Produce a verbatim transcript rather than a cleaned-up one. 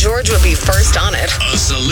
George would be first on it. A salute